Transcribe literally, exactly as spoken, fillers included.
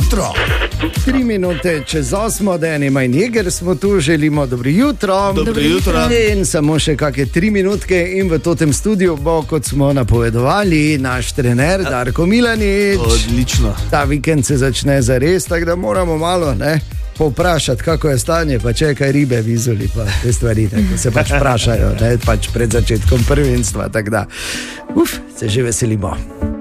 jutro. Tri minute čez osmo, Dani Majnjeger smo tu, želimo dobro jutro. Dobro jutro. In samo še kakšne tri minutke in v tem studiu bo, kot smo napovedovali, naš trener Darko Milanič. Odlično. Ta vikend se začne zares, tako da moramo malo, ne, povprašati, kako je stanje, pa če je kaj ribe v Izoli, pa te stvari, tako se pač vprašajo, ne, pač pred začetkom prvenstva, tako da, uf, se že veselimo.